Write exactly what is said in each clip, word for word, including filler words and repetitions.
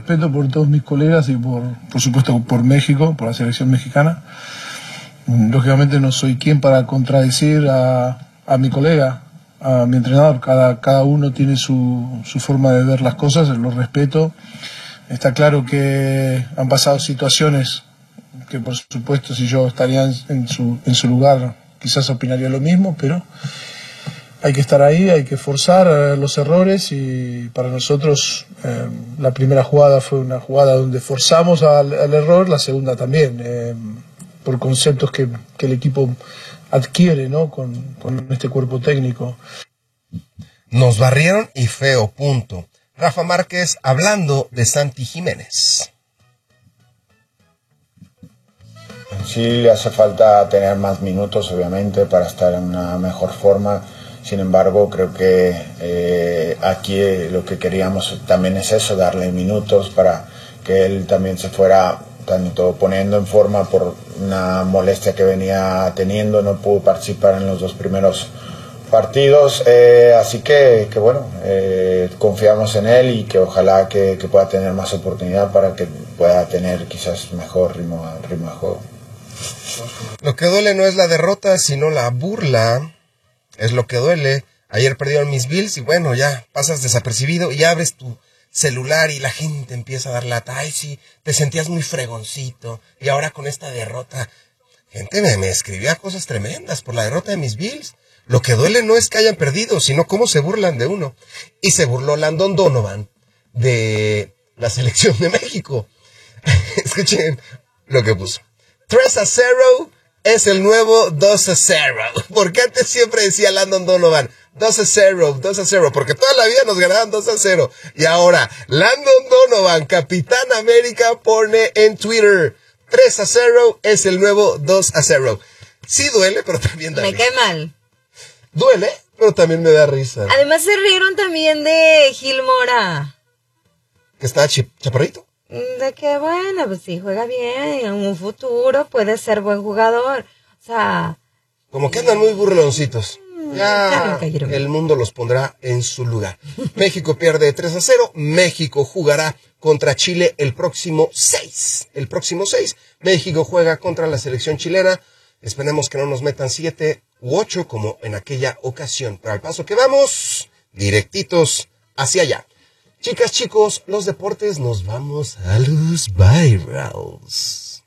respeto por todos mis colegas y por, por supuesto por México, por la selección mexicana. Lógicamente no soy quien para contradecir a, a mi colega, a mi entrenador. Cada, cada uno tiene su, su forma de ver las cosas, lo respeto. Está claro que han pasado situaciones que por supuesto si yo estaría en, en, su, en su lugar quizás opinaría lo mismo, pero hay que estar ahí, hay que forzar eh, los errores y para nosotros eh, la primera jugada fue una jugada donde forzamos al, al error, la segunda también, eh, por conceptos que, que el equipo adquiere, ¿no? con, con este cuerpo técnico. Nos barrieron y feo, punto. Rafa Márquez hablando de Santi Jiménez. Sí, hace falta tener más minutos, obviamente, para estar en una mejor forma. Sin embargo, creo que eh, aquí lo que queríamos también es eso, darle minutos para que él también se fuera tanto poniendo en forma por una molestia que venía teniendo. No pudo participar en los dos primeros partidos, eh, así que, que bueno, eh, confiamos en él y que ojalá que, que pueda tener más oportunidad para que pueda tener quizás mejor ritmo, ritmo de juego. Lo que duele no es la derrota, sino la burla. Es lo que duele. Ayer perdieron mis Bills y bueno, ya pasas desapercibido y abres tu celular y la gente empieza a dar lata. Ay, sí, te sentías muy fregoncito y ahora con esta derrota. Gente me, me escribía cosas tremendas por la derrota de mis Bills. Lo que duele no es que hayan perdido, sino cómo se burlan de uno. Y se burló Landon Donovan de la selección de México. Escuchen lo que puso. tres a cero es el nuevo dos a cero. Porque antes siempre decía Landon Donovan, dos a cero, dos a cero. Porque toda la vida nos ganaban dos a cero. Y ahora, Landon Donovan, Capitán América, pone en Twitter, tres a cero es el nuevo dos a cero. Sí duele, pero también da Me risa. cae mal. Duele, pero también me da risa. Además se rieron también de Gil Mora. ¿Que está chip- chaparrito? De que, bueno, pues sí, juega bien, en un futuro puede ser buen jugador. O sea... Como que andan muy burloncitos. ya Ya me cayeron. el mundo los pondrá en su lugar. México pierde tres a cero. México jugará contra Chile el próximo seis. El próximo seis. México juega contra la selección chilena. Esperemos que no nos metan siete u ocho como en aquella ocasión. Pero al paso que vamos, directitos hacia allá. Chicas, chicos, los deportes, nos vamos a los virals.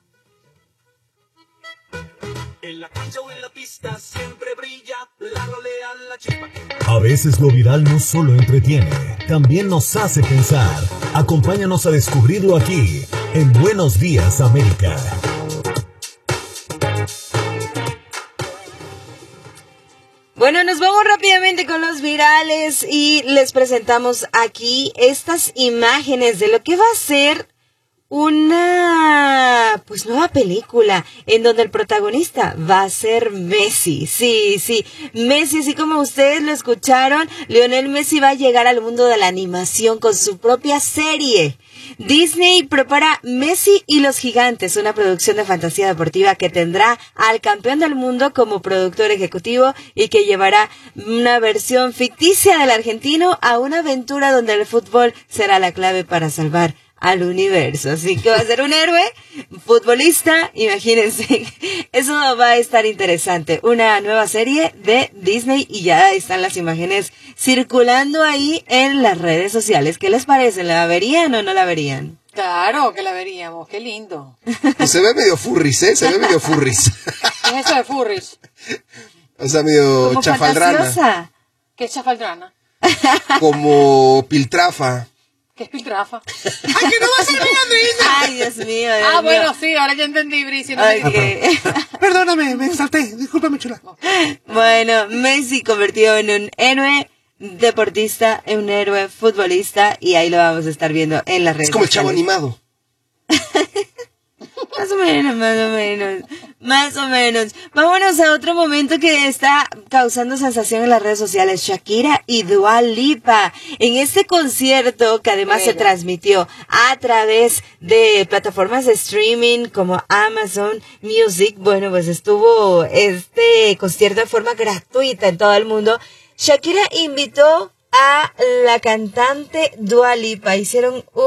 En la cancha o en la pista siempre brilla la rolea, la chispa. A veces lo viral no solo entretiene, también nos hace pensar. Acompáñanos a descubrirlo aquí, en Buenos Días América. Bueno, nos vamos rápidamente con los virales y les presentamos aquí estas imágenes de lo que va a ser una, pues, nueva película en donde el protagonista va a ser Messi. Sí, sí, Messi, así como ustedes lo escucharon, Lionel Messi va a llegar al mundo de la animación con su propia serie. Disney prepara Messi y los Gigantes, una producción de fantasía deportiva que tendrá al campeón del mundo como productor ejecutivo y que llevará una versión ficticia del argentino a una aventura donde el fútbol será la clave para salvar al universo. Así que va a ser un héroe, futbolista, imagínense. Eso va a estar interesante. Una nueva serie de Disney y ya están las imágenes circulando ahí en las redes sociales. ¿Qué les parece? ¿La verían o no la verían? Claro que la veríamos, qué lindo. Pues se ve medio furris, ¿eh? Se ve medio furris. ¿Qué es eso de furris? O sea, medio Como chafaldrana. fantasiosa. ¿Qué es chafaldrana? Como piltrafa. ¿Qué es piltrafa? ¡Ay, que no va a ser mi Andreina! Ay, Dios mío. Dios Ah, mío. bueno, sí, ahora ya entendí, Brice. No Ok. me- Perdóname, me salté. Discúlpame, chula. Bueno, Messi convertido en un héroe deportista, en un héroe futbolista, y ahí lo vamos a estar viendo en las redes Es como el chavo sociales. animado. Más o menos, más o menos, más o menos. Vámonos a otro momento que está causando sensación en las redes sociales. Shakira y Dua Lipa. En este concierto, que además se Bueno. transmitió a través de plataformas de streaming como Amazon Music, bueno, pues estuvo este concierto de forma gratuita en todo el mundo. Shakira invitó a la cantante Dua Lipa. Hicieron un